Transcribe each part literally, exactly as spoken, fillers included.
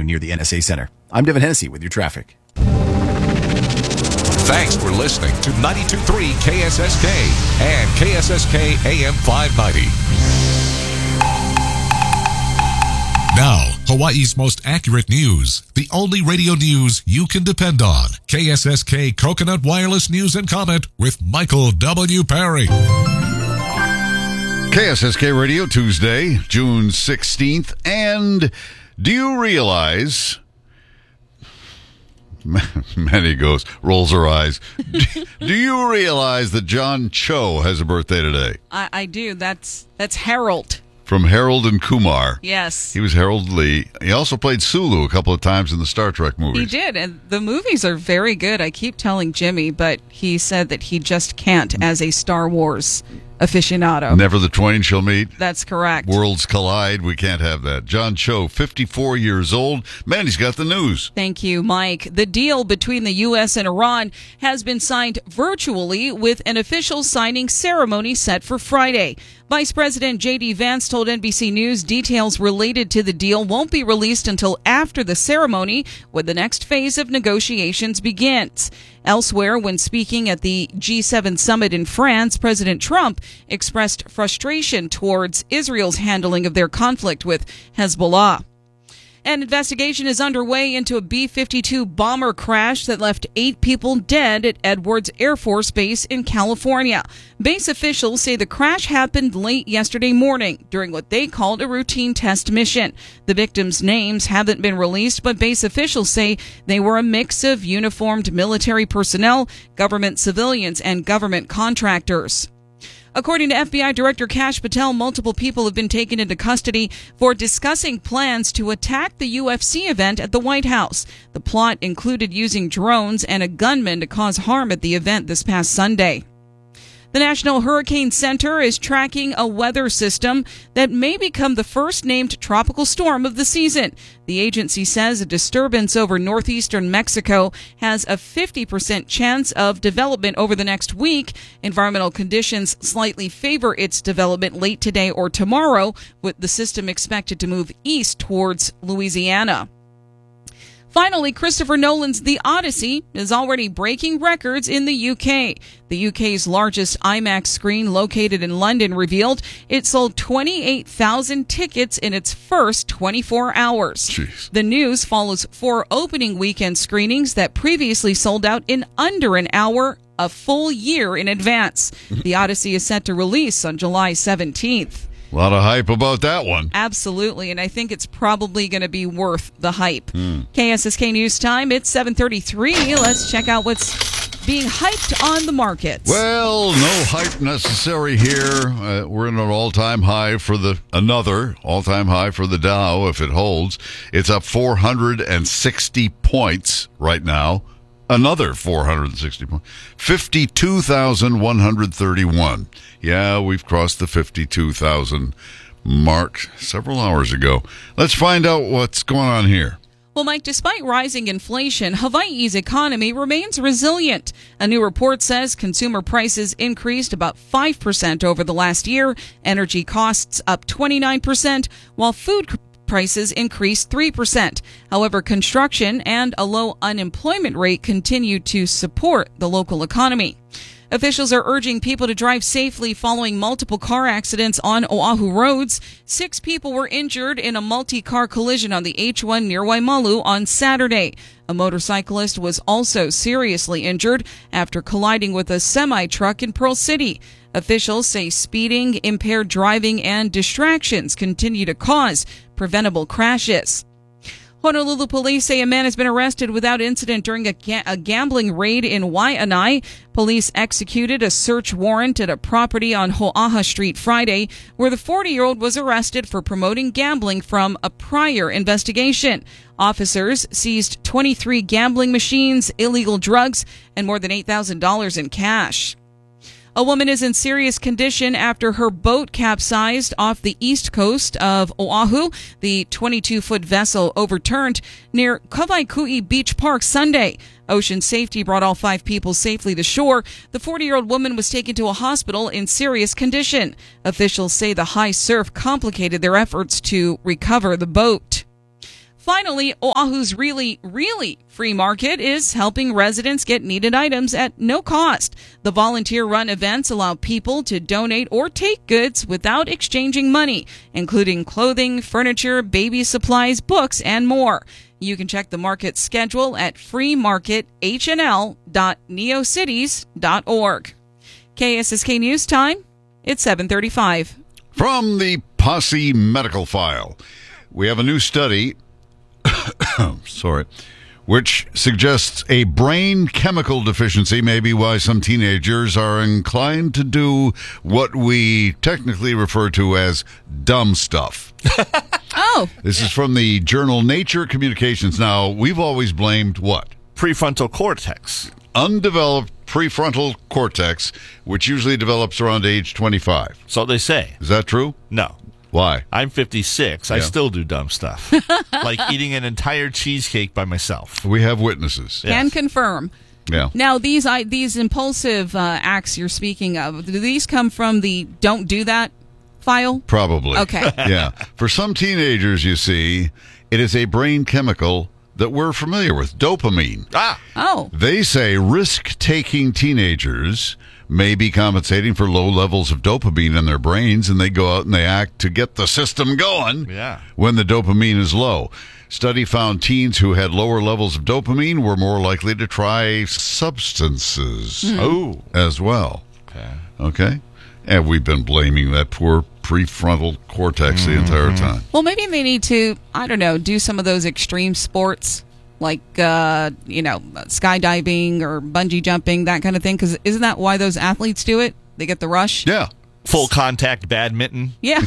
located near the N S A Center. I'm Devin Hennessy with your traffic. Thanks for listening to ninety-two point three K S S K and K S S K A M five ninety. Now, Hawaii's most accurate news. The only radio news you can depend on. K S S K Coconut Wireless News and Comment with Michael W. Perry. K S S K Radio, Tuesday, June sixteenth. And do you realize... Manny goes, rolls her eyes. Do you realize that John Cho has a birthday today? I, I do. That's that's Harold. From Harold and Kumar. Yes. He was Harold Lee. He also played Sulu a couple of times in the Star Trek movies. He did, and the movies are very good. I keep telling Jimmy, but he said that he just can't as a Star Wars aficionado. Never the twain shall meet. That's correct. Worlds collide. We can't have that. John Cho, fifty-four years old. Man, he's got the news. Thank you, Mike. The deal between the U S and Iran has been signed virtually with an official signing ceremony set for Friday. Vice President J D. Vance told N B C News details related to the deal won't be released until after the ceremony, when the next phase of negotiations begins. Elsewhere, when speaking at the G seven summit in France, President Trump expressed frustration towards Israel's handling of their conflict with Hezbollah. An investigation is underway into a B fifty-two bomber crash that left eight people dead at Edwards Air Force Base in California. Base officials say the crash happened late yesterday morning during what they called a routine test mission. The victims' names haven't been released, but base officials say they were a mix of uniformed military personnel, government civilians, and government contractors. According to F B I Director Kash Patel, multiple people have been taken into custody for discussing plans to attack the U F C event at the White House. The plot included using drones and a gunman to cause harm at the event this past Sunday. The National Hurricane Center is tracking a weather system that may become the first named tropical storm of the season. The agency says a disturbance over northeastern Mexico has a fifty percent chance of development over the next week. Environmental conditions slightly favor its development late today or tomorrow, with the system expected to move east towards Louisiana. Finally, Christopher Nolan's The Odyssey is already breaking records in the U K. The U K's largest IMAX screen, located in London, revealed it sold twenty-eight thousand tickets in its first twenty-four hours. Jeez. The news follows four opening weekend screenings that previously sold out in under an hour, a full year in advance. The Odyssey is set to release on July seventeenth. A lot of hype about that one. Absolutely, and I think it's probably going to be worth the hype. Mm. K S S K News Time, it's seven thirty-three. Let's check out what's being hyped on the markets. Well, no hype necessary here. Uh, we're in an all-time high for the, another all-time high for the Dow, if it holds. It's up four hundred sixty points right now. Another four hundred sixty points. fifty-two thousand one hundred thirty-one. Yeah, we've crossed the fifty-two thousand mark several hours ago. Let's find out what's going on here. Well, Mike, despite rising inflation, Hawaii's economy remains resilient. A new report says consumer prices increased about five percent over the last year, energy costs up twenty-nine percent, while food prices increased three percent. However, construction and a low unemployment rate continue to support the local economy. Officials are urging people to drive safely following multiple car accidents on Oahu roads. Six people were injured in a multi-car collision on the H one near Waimalu on Saturday. A motorcyclist was also seriously injured after colliding with a semi-truck in Pearl City. Officials say speeding, impaired driving, and distractions continue to cause preventable crashes. Honolulu police say a man has been arrested without incident during a, ga- a gambling raid in Waianae. Police executed a search warrant at a property on Ho'aha Street Friday, where the forty-year-old was arrested for promoting gambling from a prior investigation. Officers seized twenty-three gambling machines, illegal drugs, and more than eight thousand dollars in cash. A woman is in serious condition after her boat capsized off the east coast of Oahu. The twenty-two foot vessel overturned near Kawaikui Beach Park Sunday. Ocean Safety brought all five people safely to shore. The forty-year-old woman was taken to a hospital in serious condition. Officials say the high surf complicated their efforts to recover the boat. Finally, Oahu's really, really free market is helping residents get needed items at no cost. The volunteer-run events allow people to donate or take goods without exchanging money, including clothing, furniture, baby supplies, books, and more. You can check the market schedule at free market h n l dot neocities dot org. K S S K News Time, it's seven thirty-five. From the Posse Medical File, we have a new study, sorry, which suggests a brain chemical deficiency may be why some teenagers are inclined to do what we technically refer to as dumb stuff. Oh. This is from the journal Nature Communications. Now, we've always blamed what? Prefrontal cortex. Undeveloped prefrontal cortex, which usually develops around age twenty-five. So they say. Is that true? No. Why? I'm fifty-six. I Yeah. still do dumb stuff. Like eating an entire cheesecake by myself. We have witnesses. Can confirm. Yeah. Now, these I, these impulsive uh, acts you're speaking of, do these come from the don't do that file? Probably. Okay. Yeah. For some teenagers, you see, it is a brain chemical that we're familiar with, dopamine. Ah! Oh. They say risk-taking teenagers may be compensating for low levels of dopamine in their brains, and they go out and they act to get the system going Yeah. when the dopamine is low. Study found teens who had lower levels of dopamine were more likely to try substances Oh. as well. Okay. Okay? And we've been blaming that poor prefrontal cortex the entire time. Well, maybe they need to, I don't know, do some of those extreme sports like, uh, you know, skydiving or bungee jumping, that kind of thing. Because isn't that why those athletes do it? They get the rush? Yeah. Full contact badminton. Yeah.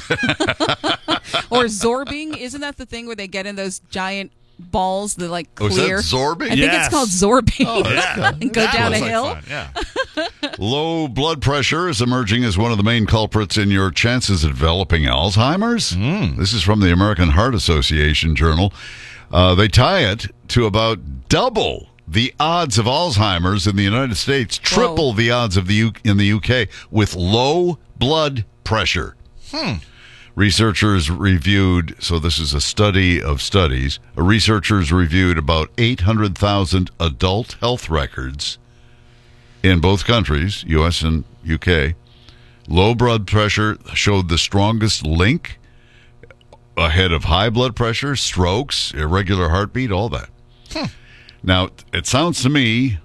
Or zorbing. Isn't that the thing where they get in those giant balls, the like Oh, is that clear? zorbing? I think Yes. it's called zorbing. Yeah. And go That down a looks like hill. fun, Yeah. Low blood pressure is emerging as one of the main culprits in your chances of developing Alzheimer's. This is from the American Heart Association Journal. Uh, they tie it to about double the odds of Alzheimer's in the United States, triple Whoa. the odds of the U- in the U K with low blood pressure. Researchers reviewed, so this is a study of studies, researchers reviewed about eight hundred thousand adult health records in both countries, U S and U K. Low blood pressure showed the strongest link ahead of high blood pressure, strokes, irregular heartbeat, all that. Now, it sounds to me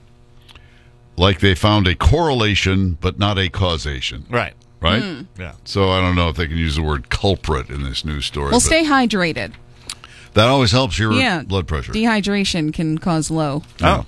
like they found a correlation, but not a causation, Right. right? Yeah. So I don't know if they can use the word culprit in this news story. Well, but stay hydrated. that always helps your Yeah. blood pressure. Dehydration can cause low. Oh.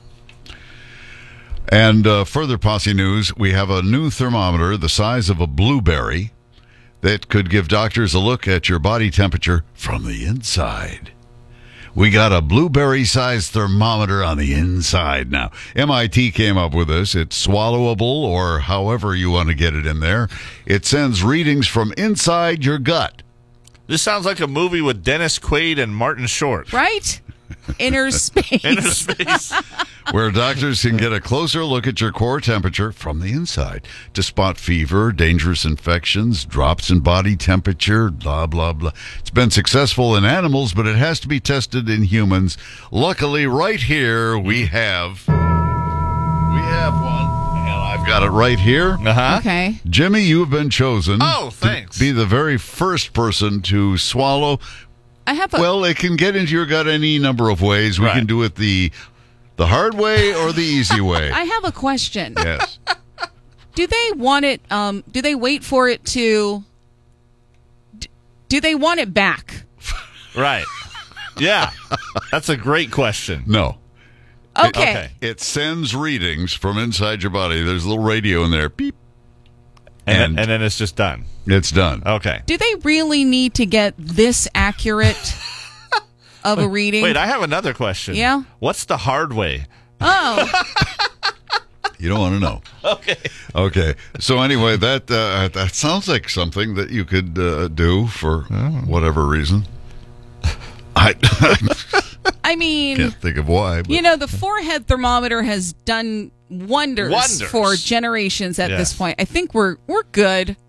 And uh, further Posse news, we have a new thermometer the size of a blueberry that could give doctors a look at your body temperature from the inside. We got a blueberry-sized thermometer on the inside now. M I T came up with this. It's swallowable, or however you want to get it in there. It sends readings from inside your gut. This sounds like a movie with Dennis Quaid and Martin Short. Right? Inner space. Inner space. Where doctors can get a closer look at your core temperature from the inside to spot fever, dangerous infections, drops in body temperature, blah, blah, blah. It's been successful in animals, but it has to be tested in humans. Luckily, right here, we have, we have one, and I've got it right here. Uh-huh. Okay. Jimmy, you have been chosen Oh, thanks. to be the very first person to swallow. I have a. Well, it can get into your gut any number of ways. We Right. can do it the the hard way or the easy way. I have a question. Yes. Do they want it? Um, do they wait for it to? d- Do they want it back? Right. Yeah. That's a great question. No. Okay. Okay. It sends readings from inside your body. There's a little radio in there. Beep. And, And- then, and then it's just done. It's done. Okay. Do they really need to get this accurate of a reading? Wait, I have another question. Yeah? What's the hard way? Oh, You don't want to know. Okay. Okay. So anyway, that uh, that sounds like something that you could uh, do for whatever reason. I I mean, can't think of why. But you know, the forehead thermometer has done wonders, Wonders. for generations at Yes. this point. I think we're we're good.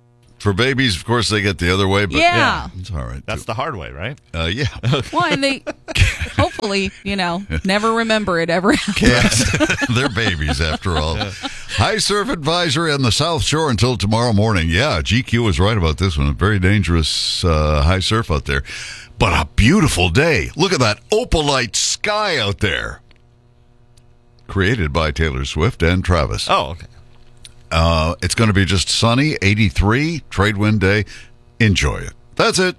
For babies, of course, they get the other way, but Yeah. it's all right. That's too. the hard way, right? Uh, yeah. Well, and they hopefully, you know, never remember it ever happened. Yes. They're babies, after all. High surf advisory on the South Shore until tomorrow morning. Yeah, G Q was right about this one. A very dangerous uh, high surf out there. But a beautiful day. Look at that opalite sky out there. Created by Taylor Swift and Travis. Oh, okay. Uh, it's going to be just sunny, eighty-three, trade wind day. Enjoy it. That's it.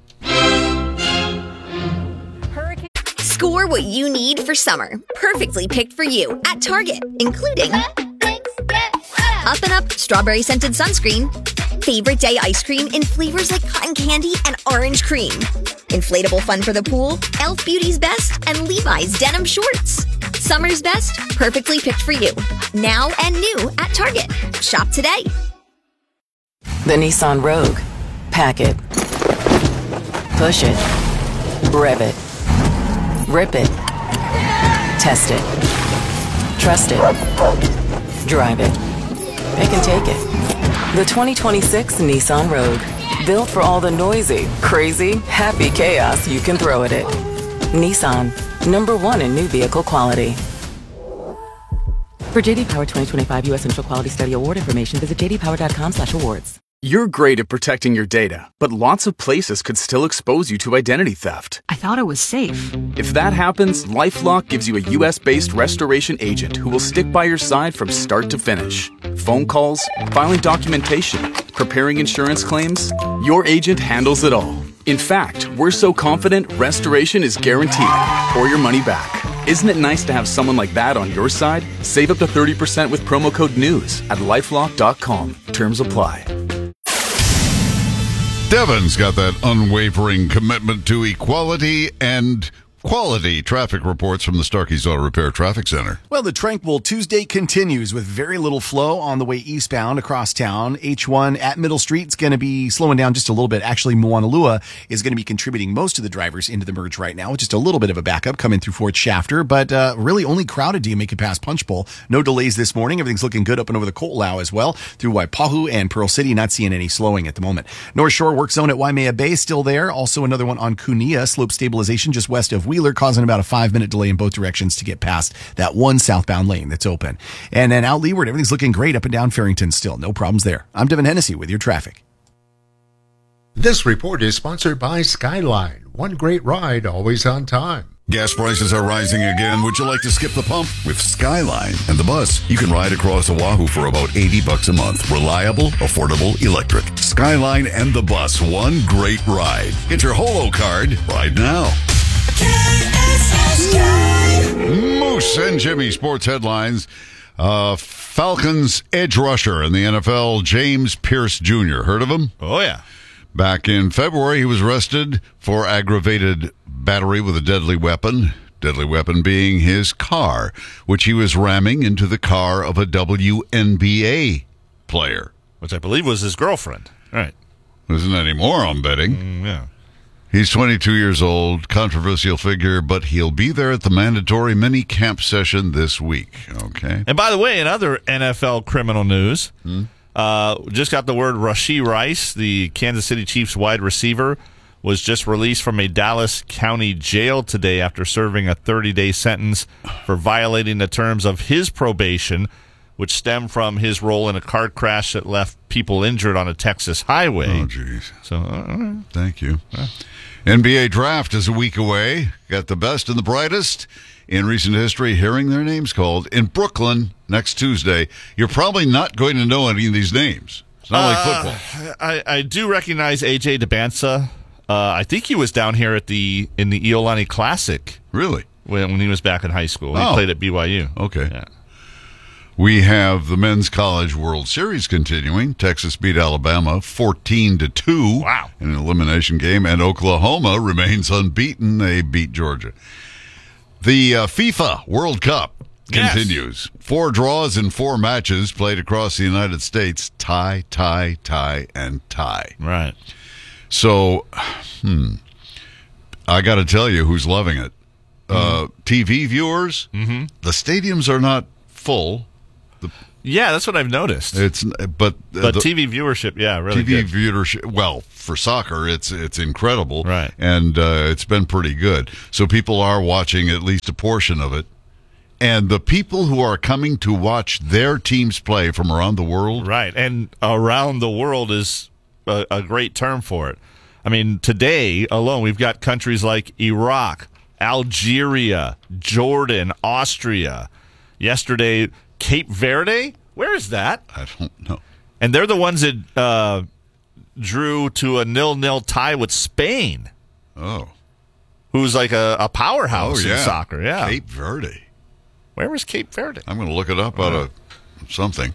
Score what you need for summer. Perfectly picked for you at Target, including Up and Up strawberry scented sunscreen, favorite day ice cream in flavors like cotton candy and orange cream, inflatable fun for the pool, Elf Beauty's Best, and Levi's denim shorts. Summer's best, perfectly picked for you. Now and new at Target. Shop today. The Nissan Rogue. Pack it. Push it. Rev it. Rip it. Test it. Trust it. Drive it. Pick and take it. The twenty twenty-six Nissan Rogue. Built for all the noisy, crazy, happy chaos you can throw at it. Nissan. Number one in new vehicle quality. For J D Power twenty twenty-five U S Initial Quality Study Award information, visit j d power dot com slash awards. You're great at protecting your data, but lots of places could still expose you to identity theft. I thought it was safe. If that happens, LifeLock gives you a U S-based restoration agent who will stick by your side from start to finish. Phone calls, filing documentation, preparing insurance claims, your agent handles it all. In fact, we're so confident restoration is guaranteed or your money back. Isn't it nice to have someone like that on your side? Save up to thirty percent with promo code NEWS at lifelock dot com. Terms apply. Devin's got that unwavering commitment to equality and quality. Traffic reports from the Starkey's Auto Repair Traffic Center. Well, the tranquil Tuesday continues with very little flow on the way eastbound across town. H one at Middle Street is going to be slowing down just a little bit. Actually, Moanalua is going to be contributing most of the drivers into the merge right now, with just a little bit of a backup coming through Fort Shafter, but uh, really only crowded do you make it past Punch Bowl. No delays this morning. Everything's looking good up and over the Ko'olau as well through Waipahu and Pearl City. Not seeing any slowing at the moment. North Shore work zone at Waimea Bay still there. Also another one on Kunia. Slope stabilization just west of Wheeler, causing about a five-minute delay in both directions to get past that one southbound lane that's open. And then out leeward, everything's looking great up and down Farrington still. No problems there. I'm Devin Hennessy with your traffic. This report is sponsored by Skyline. One great ride, always on time. Gas prices are rising again. Would you like to skip the pump? With Skyline and the bus, you can ride across Oahu for about eighty bucks a month. Reliable, affordable, electric. Skyline and the bus, one great ride. Get your Holo card right now. Moose and Jimmy sports headlines. Uh, Falcons edge rusher in the N F L, James Pierce Junior Heard of him? Oh, yeah. Back in February, he was arrested for aggravated battery with a deadly weapon. Deadly weapon being his car, which he was ramming into the car of a W N B A player. Which I believe was his girlfriend. Right. Isn't anymore, I'm betting. Mm, yeah. He's twenty-two years old, controversial figure, but he'll be there at the mandatory mini camp session this week. Okay. And by the way, in other N F L criminal news, hmm? uh, just got the word Rashee Rice, the Kansas City Chiefs wide receiver, was just released from a Dallas County jail today after serving a thirty-day sentence for violating the terms of his probation, which stemmed from his role in a car crash that left people injured on a Texas highway. Oh, jeez. So, uh, thank you. Yeah. N B A draft is a week away. Got the best and the brightest in recent history hearing their names called in Brooklyn next Tuesday. You're probably not going to know any of these names. It's not uh, like football. I, I do recognize A J DeBansa. Uh, I think he was down here at the in the Iolani Classic. Really? When, when he was back in high school. Oh. He played at B Y U. Okay. Yeah. We have the Men's College World Series continuing. Texas beat Alabama fourteen to two Wow. in an elimination game, and Oklahoma remains unbeaten. They beat Georgia. The uh, FIFA World Cup continues. Yes. Four draws in four matches played across the United States. Tie, tie, tie, and tie. Right. So, hmm, I got to tell you who's loving it. Mm-hmm. Uh, T V viewers, mm-hmm. the stadiums are not full. The Yeah, that's what I've noticed. It's but uh, but the, T V viewership, yeah, really T V good. viewership. Well, for soccer, it's it's incredible, right? And uh, it's been pretty good. So people are watching at least a portion of it, and the people who are coming to watch their teams play from around the world, right? And around the world is a, a great term for it. I mean, today alone, we've got countries like Iraq, Algeria, Jordan, Austria. Yesterday, Cape Verde. Where is that? I don't know. And they're the ones that uh, drew to a nil-nil tie with Spain. Oh. Who's like a, a powerhouse oh, yeah. in soccer. Yeah. Cape Verde. Where was Cape Verde? I'm going to look it up out of something.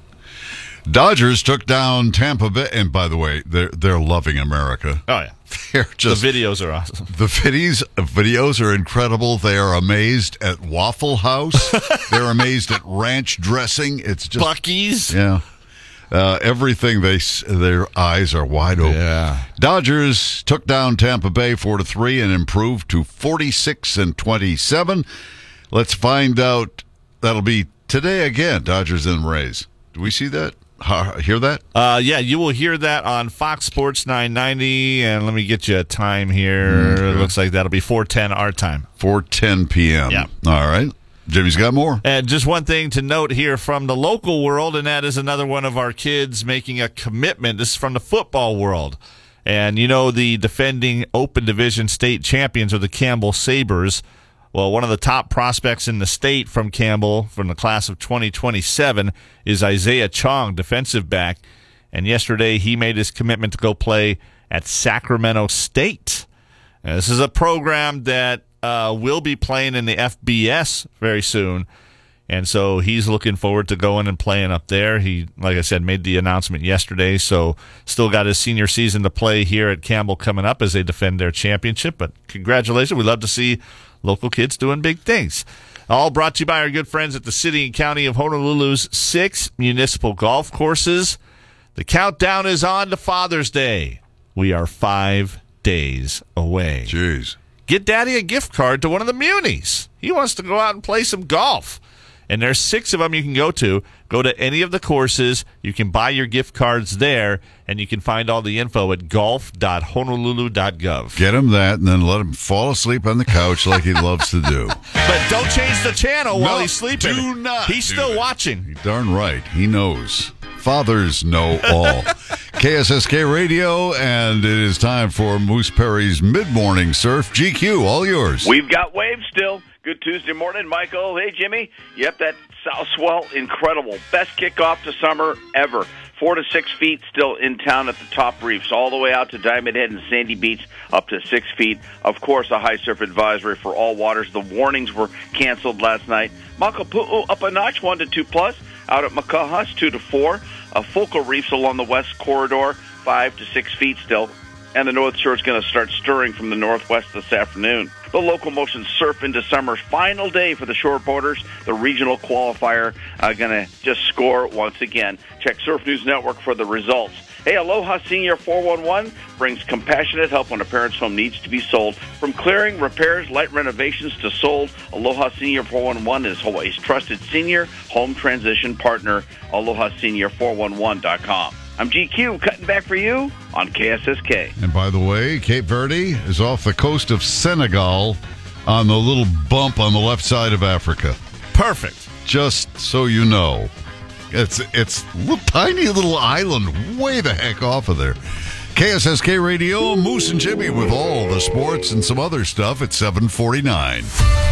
Dodgers took down Tampa Bay. And by the way, they're, they're loving America. Oh, yeah. They're just, the videos are awesome. The videos, videos are incredible. They are amazed at Waffle House. They're amazed at ranch dressing. It's just Buc-ee's. Yeah. Uh, everything, they their eyes are wide open. Yeah. Dodgers took down Tampa Bay four to three and improved to forty-six and twenty-seven. Let's find out. That'll be today again. Dodgers and Rays. Do we see that? Hear that? Uh, yeah, you will hear that on Fox Sports nine ninety. And let me get you a time here. Mm-hmm. It looks like that'll be four ten our time. four ten p.m. Yeah. All right. Jimmy's got more. And just one thing to note here from the local world, and that is another one of our kids making a commitment. This is from the football world. And you know the defending Open Division state champions are the Campbell Sabres. Well, one of the top prospects in the state from Campbell from the class of twenty twenty-seven is Isaiah Chong, defensive back. And yesterday he made his commitment to go play at Sacramento State. Now, this is a program that uh, will be playing in the F B S very soon. And so he's looking forward to going and playing up there. He, like I said, made the announcement yesterday, so still got his senior season to play here at Campbell coming up as they defend their championship. But congratulations. We love to see local kids doing big things. All brought to you by our good friends at the City and County of Honolulu's six municipal golf courses. The countdown is on to Father's Day. We are five days away. Jeez. Get Daddy a gift card to one of the munis. He wants to go out and play some golf. And there's six of them you can go to. Go to any of the courses. You can buy your gift cards there, and you can find all the info at golf dot honolulu dot gov. Get him that, and then let him fall asleep on the couch like he loves to do. But don't change the channel while No, he's sleeping. do not He's do still that. watching. You're darn right. He knows. Fathers know all. K S S K Radio, and it is time for Moose Perry's Mid-Morning Surf. G Q, all yours. We've got waves still. Good Tuesday morning, Michael. Hey, Jimmy. Yep, that south swell, incredible. Best kickoff to summer ever. Four to six feet still in town at the top reefs, all the way out to Diamond Head and Sandy Beach, up to six feet. Of course, a high surf advisory for all waters. The warnings were canceled last night. Makapu'u up a notch, one to two plus. Out at Makahas, two to four. Uh, focal reefs along the west corridor, five to six feet still. And the North Shore is going to start stirring from the northwest this afternoon. The Local Motion Surf into Summer's final day for the shortboarders. The regional qualifier uh, going to just score once again. Check Surf News Network for the results. Hey, Aloha Senior four one one brings compassionate help when a parent's home needs to be sold. From clearing, repairs, light renovations to sold, Aloha Senior four one one is Hawaii's trusted senior home transition partner. aloha senior four one one dot com. I'm G Q, cutting back for you on K S S K. And by the way, Cape Verde is off the coast of Senegal on the little bump on the left side of Africa. Perfect. Just so you know. It's it's a little, tiny little island way the heck off of there. K S S K Radio, Moose and Jimmy with all the sports and some other stuff at seven forty-nine.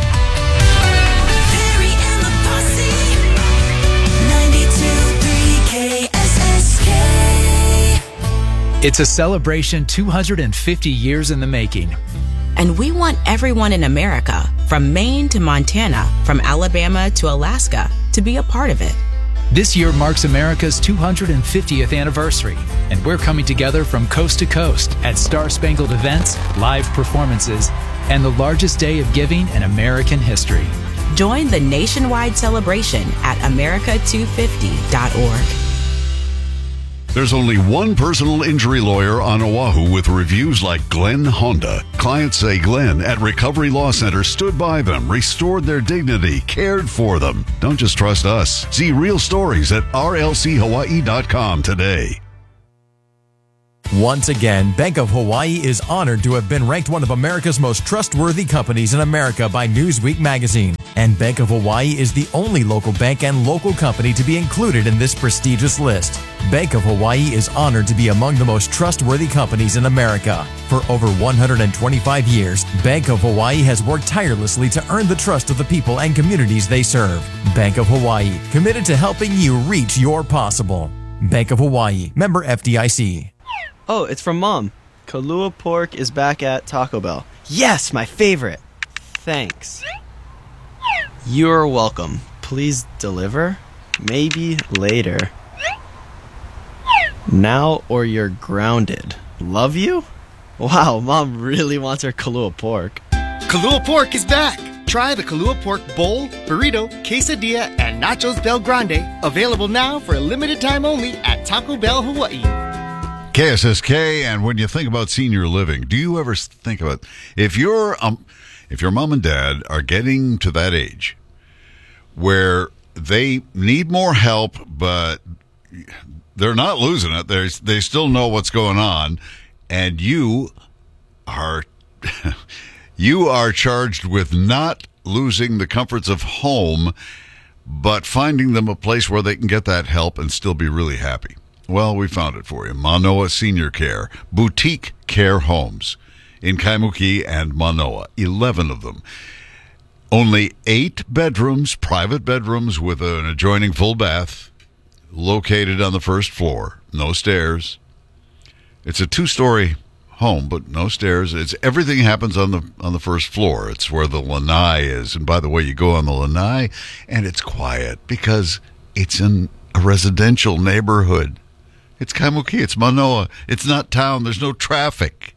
It's a celebration two hundred fifty years in the making. And we want everyone in America, from Maine to Montana, from Alabama to Alaska, to be a part of it. This year marks America's two hundred fiftieth anniversary, and we're coming together from coast to coast at Star-Spangled events, live performances, and the largest day of giving in American history. Join the nationwide celebration at america two fifty dot org. There's only one personal injury lawyer on Oahu with reviews like Glenn Honda. Clients say Glenn at Recovery Law Center stood by them, restored their dignity, cared for them. Don't just trust us. See real stories at R L C Hawaii dot com today. Once again, Bank of Hawaii is honored to have been ranked one of America's most trustworthy companies in America by Newsweek magazine. And Bank of Hawaii is the only local bank and local company to be included in this prestigious list. Bank of Hawaii is honored to be among the most trustworthy companies in America. For over one hundred twenty-five years, Bank of Hawaii has worked tirelessly to earn the trust of the people and communities they serve. Bank of Hawaii, committed to helping you reach your possible. Bank of Hawaii, member F D I C. Oh, it's from Mom. Kalua pork is back at Taco Bell. Yes, my favorite. Thanks. You're welcome. Please deliver? Maybe later. Now or you're grounded. Love you? Wow, Mom really wants her Kalua pork. Kalua pork is back. Try the Kalua pork bowl, burrito, quesadilla, and nachos Bel Grande. Available now for a limited time only at Taco Bell Hawaii. K S S K, and when you think about senior living, do you ever think about if your um, if your mom and dad are getting to that age where they need more help, but they're not losing it. They they still know what's going on, and you are you are charged with not losing the comforts of home, but finding them a place where they can get that help and still be really happy. Well, we found it for you. Manoa Senior Care, boutique care homes in Kaimuki and Manoa, eleven of them. Only eight bedrooms, private bedrooms with an adjoining full bath, located on the first floor. No stairs. It's a two-story home, but no stairs. It's everything happens on the on the first floor. It's where the lanai is. And by the way, you go on the lanai, and it's quiet because it's in a residential neighborhood. It's Kaimuki. It's Manoa. It's not town. There's no traffic.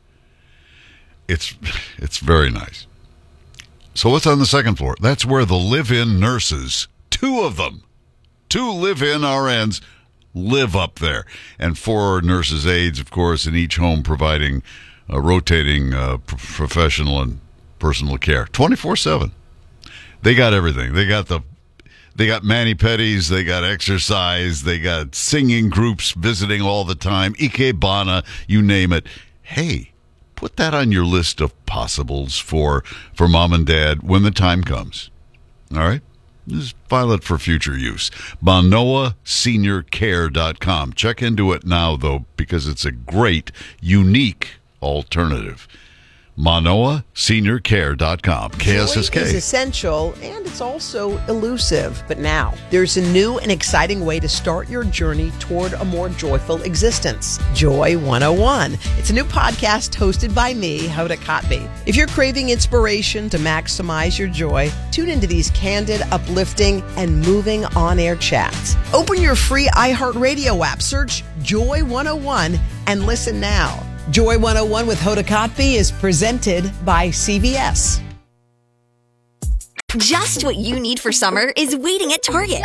It's it's very nice. So what's on the second floor? That's where the live-in nurses, two of them, two live-in R Ns, live up there. And four nurses' aides, of course, in each home providing uh, rotating uh, p- professional and personal care. twenty-four seven. They got everything. They got the They got mani-pedis, they got exercise, they got singing groups visiting all the time, ikebana, you name it. Hey, put that on your list of possibles for, for mom and dad when the time comes. All right? Just file it for future use. Manoa Senior Care dot com. Check into it now, though, because it's a great, unique alternative. Manoa Senior Care dot com. K S S K. Joy is essential, and it's also elusive. But now, there's a new and exciting way to start your journey toward a more joyful existence. Joy one oh one. It's a new podcast hosted by me, Hoda Kotb. If you're craving inspiration to maximize your joy, tune into these candid, uplifting, and moving on-air chats. Open your free iHeartRadio app, search Joy one oh one, and listen now. Joy one oh one with Hoda Kotb is presented by C V S. Just what you need for summer is waiting at Target.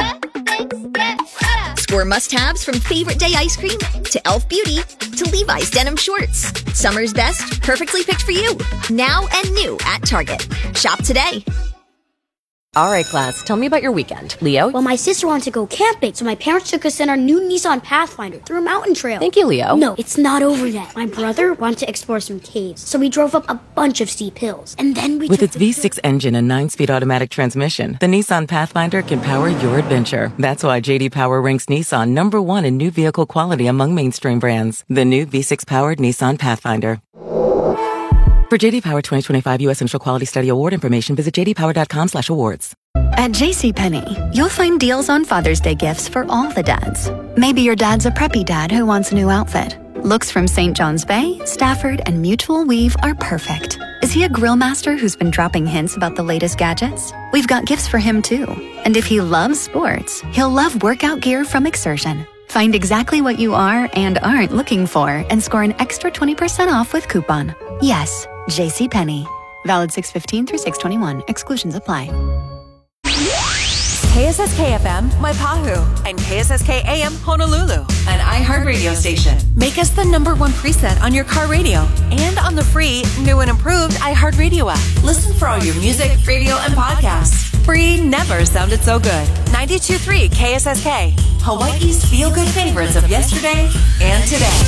Score must-haves from Favorite Day ice cream to e l f Beauty to Levi's denim shorts. Summer's best, perfectly picked for you. Now and new at Target. Shop today. All right, class, tell me about your weekend. Leo? Well, my sister wanted to go camping, so my parents took us in our new Nissan Pathfinder through a mountain trail. Thank you, Leo. No, it's not over yet. My brother wanted to explore some caves, so we drove up a bunch of steep hills. And then we With took its the V six engine and nine-speed automatic transmission, the Nissan Pathfinder can power your adventure. That's why J D Power ranks Nissan number one in new vehicle quality among mainstream brands. The new V six-powered Nissan Pathfinder. For J D Power twenty twenty-five U S Central Quality Study Award information, visit j d power dot com slash awards. At JCPenney, you'll find deals on Father's Day gifts for all the dads. Maybe your dad's a preppy dad who wants a new outfit. Looks from Saint John's Bay, Stafford, and Mutual Weave are perfect. Is he a grill master who's been dropping hints about the latest gadgets? We've got gifts for him too. And if he loves sports, he'll love workout gear from Exertion. Find exactly what you are and aren't looking for and score an extra twenty percent off with coupon. Yes, JCPenney. Valid six fifteen through six twenty-one. Exclusions apply. K S S K F M, Waipahu, and K S S K A M, Honolulu, an iHeartRadio station. Make us the number one preset on your car radio and on the free, new and improved iHeartRadio app. Listen for all your music, radio, and podcasts. Free never sounded so good. ninety-two point three K S S K, Hawaii's feel-good favorites of yesterday and today.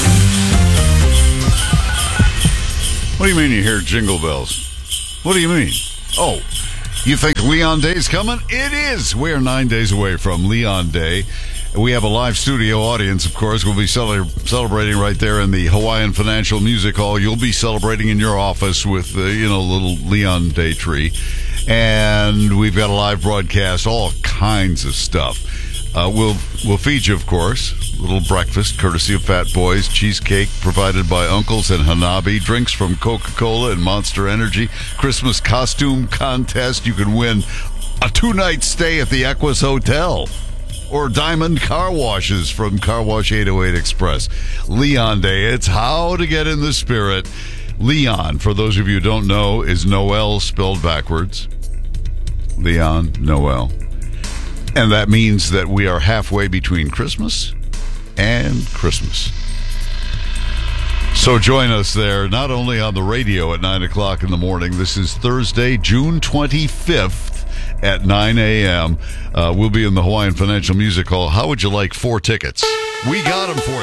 What do you mean you hear jingle bells? What do you mean? Oh, you think Leon Day's coming? It is. We are nine days away from Leon Day. We have a live studio audience, of course. We'll be cele- celebrating right there in the Hawaiian Financial Music Hall. You'll be celebrating in your office with, uh, you know, little Leon Day tree. And we've got a live broadcast, all kinds of stuff. Uh, we'll we'll feed you, of course, a little breakfast, courtesy of Fat Boys, cheesecake provided by Uncles and Hanabi, drinks from Coca-Cola and Monster Energy, Christmas costume contest. You can win a two-night stay at the Equus Hotel, or diamond car washes from Car Wash eight oh eight Express. Leon Day, it's how to get in the spirit. Leon, for those of you who don't know, is Noel spelled backwards. Leon, Noel. And that means that we are halfway between Christmas and Christmas. So join us there, not only on the radio at nine o'clock in the morning. This is Thursday, June twenty-fifth at nine a.m. Uh, we'll be in the Hawaiian Financial Music Hall. How would you like four tickets? We got them for